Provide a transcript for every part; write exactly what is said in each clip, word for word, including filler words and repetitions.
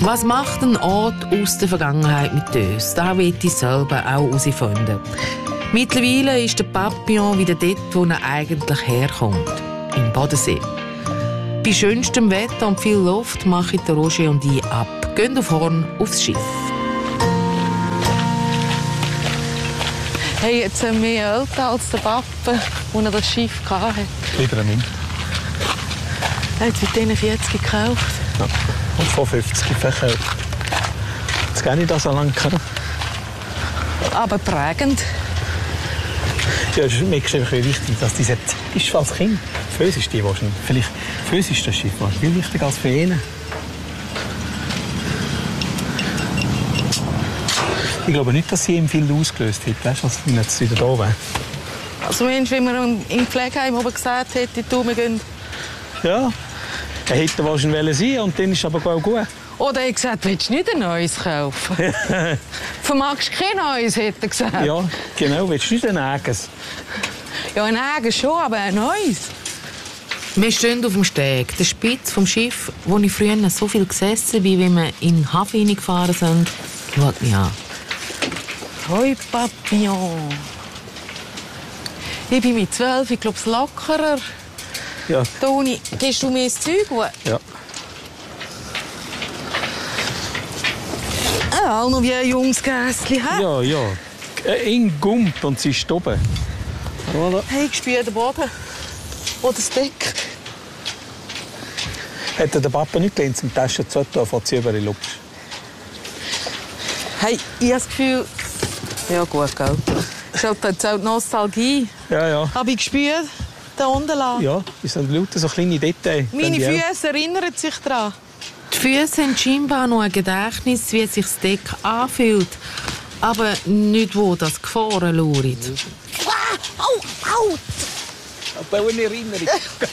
Was macht ein Ort aus der Vergangenheit mit uns? Das will ich selber auch herausfinden. Mittlerweile ist der Papillon wieder dort, wo er eigentlich herkommt. Im Bodensee. Bei schönstem Wetter und viel Luft machen der Roger und ich ab. Gehen auf Horn aufs Schiff. Hey, jetzt sind wir älter als der Papa, als er das Schiff hatte. Lieber an ihm. Er hat es mit vierzig gekauft. Ja. Und vor fünfzig verkauft. Jetzt kenne ich das so lange. Aber prägend. Ja, es ist mir einfach wichtig, dass diese ist als Kind. Für uns ist die wahrscheinlich, vielleicht für uns ist das Schiff viel wichtiger als für ihn. Ich glaube nicht, dass sie ihm viel ausgelöst hat, weißt, als wenn er jetzt wieder da wäre. Also Mensch, wenn man im Pflegeheim oben gesagt hätte, du, wir gehen... Ja, er hätte wahrscheinlich sein und dann ist es aber auch gut. Oder er hat gesagt, willst du nicht ein neues kaufen? Vermagst du kein neues, hat er gesagt. Ja, genau, willst du nicht ein eigenes? Ja, ein eigenes schon, aber ein neues. Wir stehen auf dem Steg, der Spitz vom Schiff, wo ich früher so viel gesessen bin, wie wir in den Hafen hineingefahren sind. Schaut mich an. Hoi, Papillon. Ich bin mit zwölf, ich glaube, es lockerer. Ja. Toni, gehst du mir das Zeug? Ja. Ah, auch noch wie ein junges Gässchen. Ja, ja. Eng gummt und sie ist oben. Voilà. Hey, ich spüre den Boden. Oder das Deck. Hätte der Papa nicht gelernt, zum Taschen zu tun, von sie über die Luft. Hey, ich habe das Gefühl... Ja gut, gell. Das ist halt auch die Nostalgie. Ja, ja. Aber ich spüre den Unterlagen. Ja, das sind lauter so kleine Details. Meine Füße erinnern sich daran. Die Füße haben scheinbar noch ein Gedächtnis, wie sich das Deck anfühlt. Aber nicht, wo das Gefahren lauert. Ah, au, au! Aber eine Erinnerung.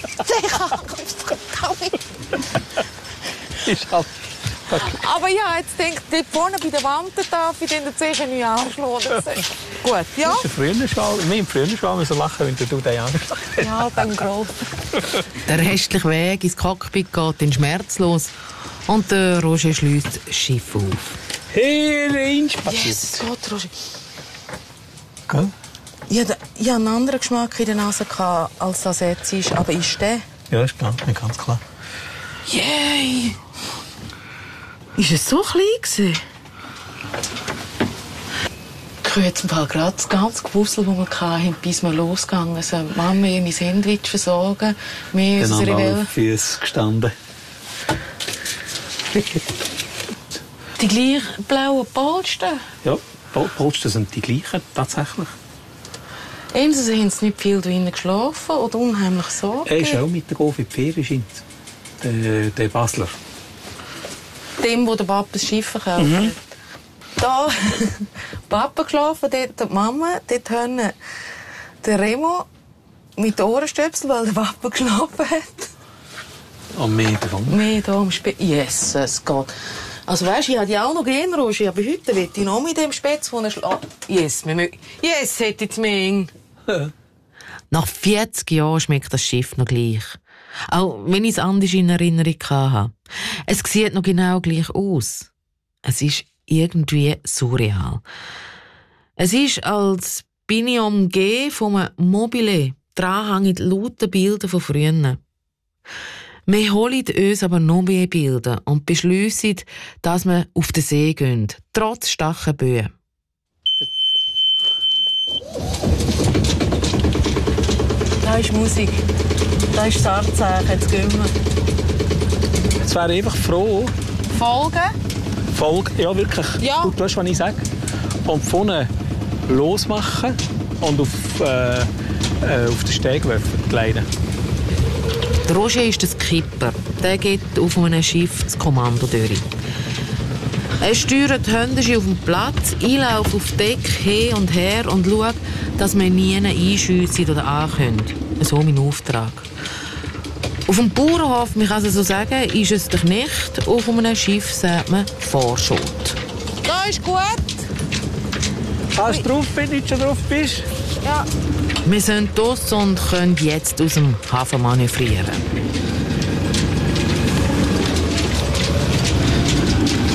Ist halt... Aber ja, jetzt denkt dort vorne bei der Wand darf ich den sicher nicht anschlagen. Gut, ja? Das ist früher schon. Wir im früher schon müssen lachen, wenn du den anschlagst. Ja, dann groß. Der restliche Weg ins Cockpit geht in schmerzlos und der Roger schließt das Schiff auf. Hey, Range! Yes, Gott, Roger. Gell? Ich hatte einen anderen Geschmack in der Nase, als das jetzt ist. Aber ist der? Ja, ist klar, ganz klar. Yay! Ist es so klein gewesen? Ich habe jetzt gerade das ganze Gewusel, das wir hatten, bis wir losgegangen sind. Mama will mein Sandwich versorgen. Wir Dann unsere haben wir Welle. auf Füße gestanden. Die gleichen blauen Polster. Ja, Pol- Polster sind die gleichen, tatsächlich. Entweder haben sie nicht viel drinnen geschlafen oder unheimlich Sorge. Er ist auch mit der Gof in die Ferien, scheint. Der, der Basler. Dem, wo der Papa das Schiff verkauft hat. Mhm. Da Papa geschlafen, dort die Mama, dort haben der Remo mit den Ohrenstöpseln, weil der Papa geschlafen hat. Am Meer davon. Mehr da am Spätzle. Jesus Gott. Also weisst, ich hatte ja auch noch gehen, Roger, aber heute will ich noch mit dem Spätzle, wo er schlägt. Yes, wir mögen. Yes, hätte ich mehr. Nach vierzig Jahren schmeckt das Schiff noch gleich. Auch wenn ich es anders in Erinnerung hatte. Es sieht noch genau gleich aus. Es ist irgendwie surreal. Es ist, als bin ich umgeben von einem Mobile. Dran hängen lauter Bilder von früher. Wir holen uns aber noch mehr Bilder und beschliessen, dass wir auf den See gehen, trotz starken Böen. Da ist Musik. Da ist das Anzeichen. Jetzt gehen wir. Jetzt wäre ich einfach froh. Folgen? Folge, ja wirklich. Ja. Du weißt, was ich sage. Und vorne losmachen und auf, äh, äh, auf den Steg werfen, die Leine. Der Roger ist der Skipper. Der geht auf einem Schiff das Kommando durch. Er steuert die Hände auf dem Platz, ich laufe auf Deck hin und her und schaue, dass wir nie einschiessen oder ankommen. So mein Auftrag. Auf dem Bauernhof, man kann es so sagen, ist es der Knecht. Auf einem Schiff sagt man Vorschot. Da ist gut. Hast du drauf, wenn du schon drauf bist? Ja. Wir sind los und können jetzt aus dem Hafen manövrieren.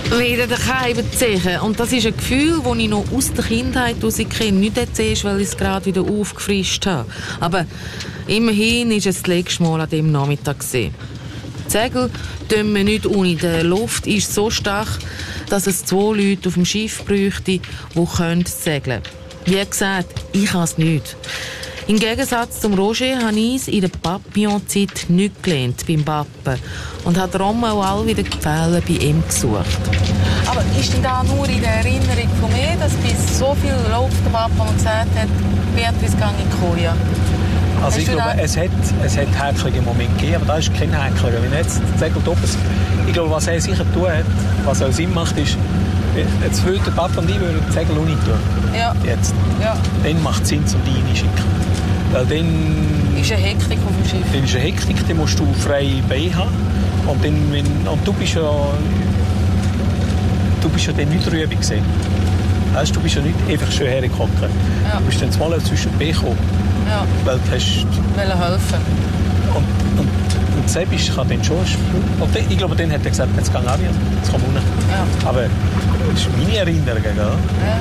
Wieder daheim ziehen. Und das ist ein Gefühl, das ich noch aus der Kindheit heraus kenne. Nicht jetzt erst, weil ich es gerade wieder aufgefrischt habe. Aber immerhin war es das letzte Mal an diesem Nachmittag. Die Segel tun wir nicht ohne. Die Luft ist so stark, dass es zwei Leute auf dem Schiff bräuchte, die segeln können. Wie gesagt, ich kann es nicht. Im Gegensatz zum Roger habe ich es in der Papillon-Zeit nicht gelernt beim Pappen und habe darum auch all wieder die Fälle bei ihm gesucht. Aber ist denn da nur in der Erinnerung von mir, dass bis so viel Luft der Papa gesagt hat, Beatrice gehe in die Koje? Also ich glaube, es hat, es hat häcklige Momente gegeben, aber da ist kein Häckler. Wenn jetzt die Segel oben sind, ich glaube, was er sicher tun hat, was auch Sinn macht, ist, jetzt will der Papa und ich würden die Segel auch nicht tun. Ja. Jetzt. Ja. Dann macht es Sinn, um die reinschicken. Weil dann ist eine Hektik auf dem Schiff. Dann ist eine Hektik, dann musst du freie Beine haben. Und, dann, wenn, und du bist ja, du bist ja dann nicht drüber gewesen. Weißt, du bist ja nicht einfach schön hergekommen. Ja. Du bist dann mal zwischen den Beinen gekommen. Ja. Weil du hast... Wollen helfen. Und, und, und Sebisch kann dann schon... Und dann, ich glaube, dann hat er gesagt, jetzt geh auch wieder. Jetzt komm runter. Ja. Aber das ist meine Erinnerung. Gell? Ja.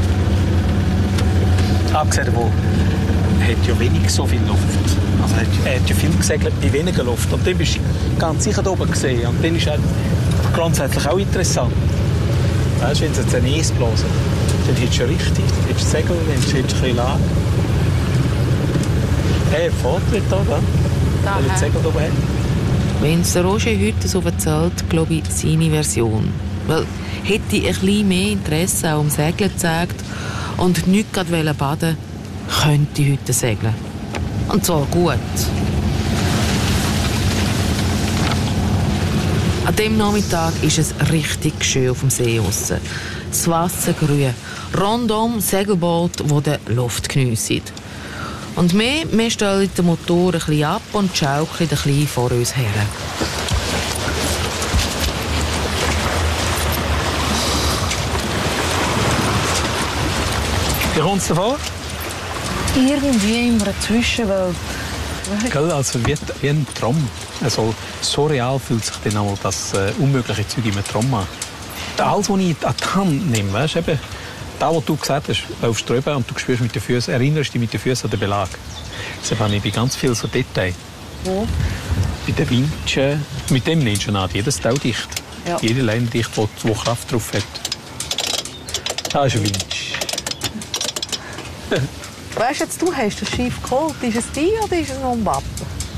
Abgesehen davon hat ja wenig so viel Luft. Also er hat ja viel gesegelt bei weniger Luft. Und dann bist du ganz sicher da oben gesehen. Und dann ist es grundsätzlich auch interessant. Weißt du, wenn sie jetzt einen Eis blasen, dann hättest du ja richtig, dann hättest du Segel, dann hättest du ein bisschen Lage. Hey, Vortritt da, gell? Weil er die Segel oben hat. Wenn es Roger heute so erzählt, glaube ich, seine Version. Weil hätte ich ein bisschen mehr Interesse auch am Segeln gezeigt und nicht gerade baden, könnte ich heute segeln. Und zwar gut. An diesem Nachmittag ist es richtig schön auf dem See draussen. Das Wasser grün. Rundum Segelboot, die die Luft geniessen. Und wir, wir stellen den Motor ein bisschen ab und schaukeln ein bisschen vor uns her. Wie kommt es davor? Irgendwie in einer Zwischenwelt. Gell, also wie, wie ein Traum. Also, so real fühlt sich dann auch das äh, unmögliche Zeug in einem Traum an. Alles, was ich an die Hand nehme, weißt, eben, das, was du gesagt hast, laufst drüber und du spürst mit den Füßen, erinnerst dich mit den Füßen an den Belag. Deshalb habe ich bei ganz vielen so Details. Wo? Bei den Winschen, mit dem nimmst du an, jedes Teil dicht. Ja. Jede Leine dicht, die Kraft drauf hat. Da ist ein Winsch. Weißt du, jetzt, du hast das Schiff geholt. Ist es die oder ist es noch ein Papa?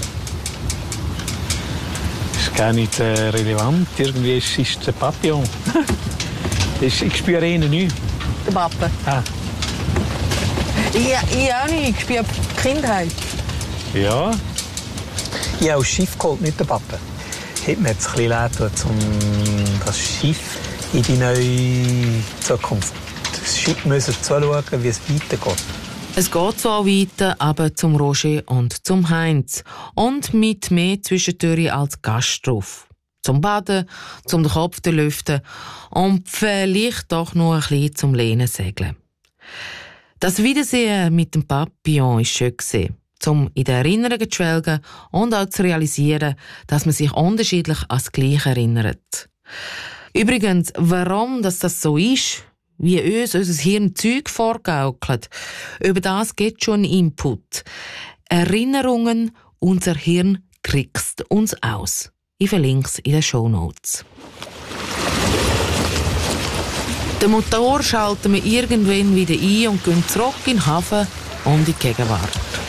Das ist gar nicht äh, relevant. Irgendwie ist es der Papillon. Ich spüre ihn nicht. Der Papa? Ah. Ich, ich auch nicht. Ich spüre die Kindheit. Ja. Ich habe das Schiff geholt, nicht der Papa. Hätte mir jetzt ein bisschen leid getan, um das Schiff in die neue Zukunft. Das Schiff müssen zuschauen, wie es weitergeht. Es geht so weiter, aber zum Roger und zum Heinz. Und mit mehr Zwischentüren als Gast drauf. Zum Baden, zum den Kopf zu lüften und vielleicht doch noch ein bisschen zum Lehnen segeln. Das Wiedersehen mit dem Papillon war schön gewesen, um in den Erinnerungen zu schwelgen und auch zu realisieren, dass man sich unterschiedlich an das Gleiche erinnert. Übrigens, warum das, das so ist, wie uns unser Hirn Zeug vorgaukelt, über das geht schon ein Input. Erinnerungen, unser Hirn kriegst uns aus. Ich verlinke es in den Shownotes. Den Motor schalten wir irgendwann wieder ein und gehen zurück in den Hafen und in die Gegenwart.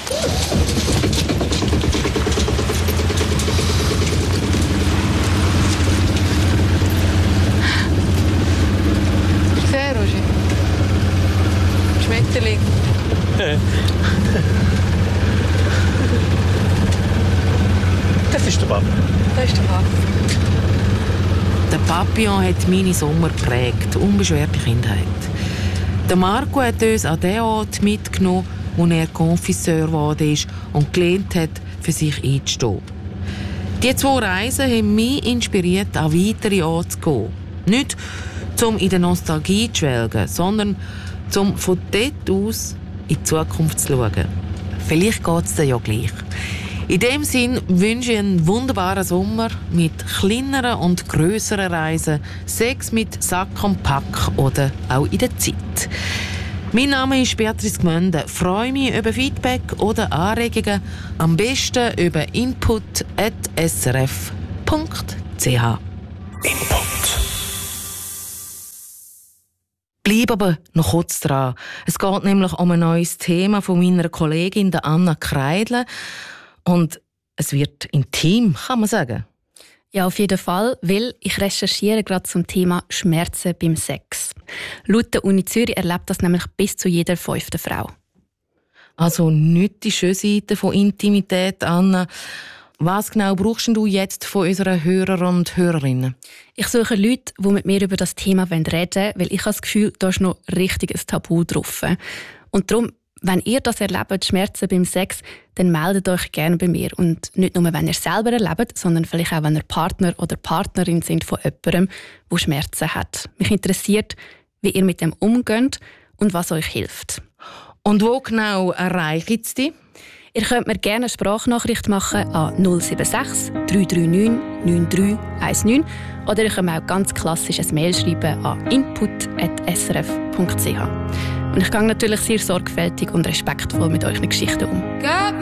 Sehr, Roger. Schmetterling. Das ist der Papa. Das ist der Papa. Der Papillon hat meine Sommer geprägt, unbeschwerte Kindheit. Der Marco hat uns an den Ort mitgenommen, wo er Confiseur geworden ist und gelernt hat, für sich einzustehen. Die zwei Reisen haben mich inspiriert, an weitere Orte zu gehen. Nicht, um in der Nostalgie zu schwelgen, sondern um von dort aus in die Zukunft zu schauen. Vielleicht geht es dir ja gleich. In dem Sinn wünsche ich einen wunderbaren Sommer mit kleineren und grösseren Reisen, Sex mit Sack und Pack oder auch in der Zeit. Mein Name ist Beatrice Gmünde. Freue mich über Feedback oder Anregungen. Am besten über input at s r f punkt c h. Input. Bleib aber noch kurz dran. Es geht nämlich um ein neues Thema von meiner Kollegin der Anna Kreidle. Und es wird intim, kann man sagen. Ja, auf jeden Fall, weil ich recherchiere gerade zum Thema Schmerzen beim Sex. Laut der Uni Zürich erlebt das nämlich bis zu jeder fünften Frau. Also nicht die schöne Seite von Intimität, Anna. Was genau brauchst du jetzt von unseren Hörern und Hörerinnen? Ich suche Leute, die mit mir über das Thema reden wollen, weil ich habe das Gefühl, da ist noch richtig ein Tabu drauf. Und darum, wenn ihr das erlebt, Schmerzen beim Sex, dann meldet euch gerne bei mir. Und nicht nur, wenn ihr selber erlebt, sondern vielleicht auch, wenn ihr Partner oder Partnerin sind von jemandem, der Schmerzen hat. Mich interessiert, wie ihr mit dem umgeht und was euch hilft. Und wo genau erreiche ich dich? Ihr könnt mir gerne eine Sprachnachricht machen an null sieben sechs, drei drei neun, neun drei eins neun oder ihr könnt mir auch ganz klassisch ein Mail schreiben an input at s r f punkt c h. Und ich gehe natürlich sehr sorgfältig und respektvoll mit euren Geschichten um.